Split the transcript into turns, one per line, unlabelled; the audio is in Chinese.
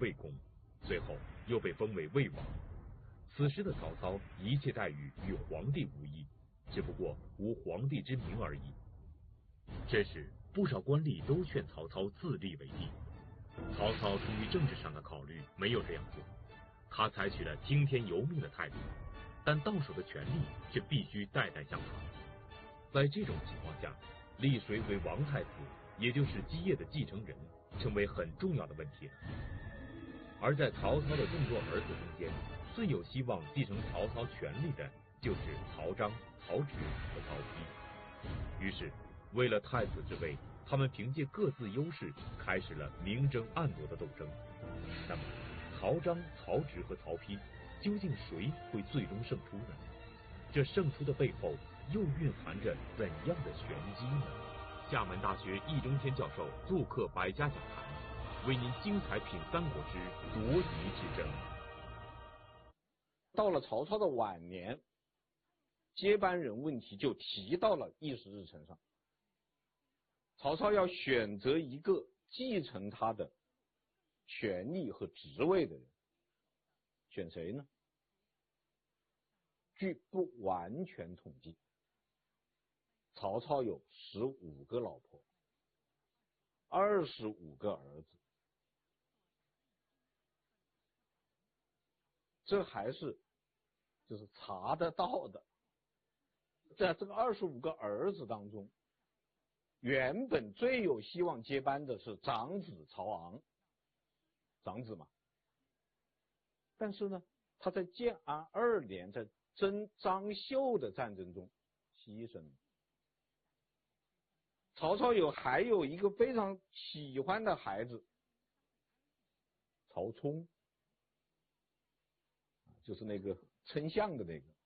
魏公，随后又被封为魏王。此时的曹操一切待遇与皇帝无异，只不过无皇帝之名而已。这时不少官吏都劝曹操自立为帝，曹操出于政治上的考虑，没有这样做。他采取了听天由命的态度，但到手的权力却必须代代相传。在这种情况下，立谁为王太子，也就是基业的继承人，成为很重要的问题了。而在曹操的众多儿子中间，最有希望继承曹操权力的，就是曹章、曹植和曹丕。于是，为了太子之位，他们凭借各自优势，开始了明争暗夺的斗争。那么，曹章、曹植和曹丕，究竟谁会最终胜出呢？这胜出的背后，又蕴含着怎样的玄机呢？厦门大学易中天教授做客百家讲坛，为您精彩品三国之夺嫡之争。
到了曹操的晚年，接班人问题就提到了议事日程上。曹操要选择一个继承他的权力和职位的人，选谁呢？据不完全统计，曹操有15个老婆，25个儿子，这还是就是查得到的。在这个25个儿子当中，原本最有希望接班的是长子曹昂，长子嘛。但是呢，他在建安2年，在征张绣的战争中牺牲了。曹操还有一个非常喜欢的孩子曹冲，就是那个称象的那个。